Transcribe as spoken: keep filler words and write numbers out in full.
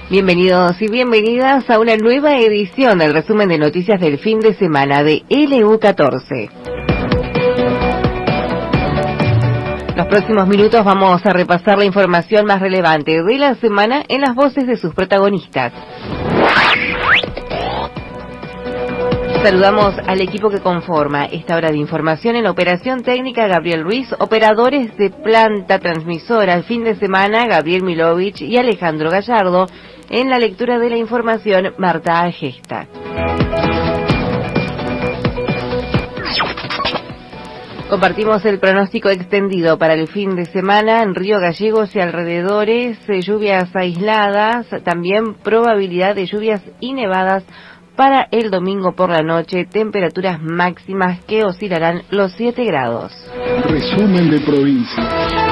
Bienvenidos y bienvenidas a una nueva edición del resumen de noticias del fin de semana de L U catorce. Los próximos minutos vamos a repasar la información más relevante de la semana en las voces de sus protagonistas. Saludamos al equipo que conforma esta hora de información. En la operación técnica, Gabriel Ruiz, operadores de planta transmisora el fin de semana, Gabriel Milovich y Alejandro Gallardo. En la lectura de la información, Marta Agesta. Compartimos el pronóstico extendido para el fin de semana en Río Gallegos y alrededores, lluvias aisladas, también probabilidad de lluvias y nevadas para el domingo por la noche, temperaturas máximas que oscilarán los siete grados. Resumen de provincia.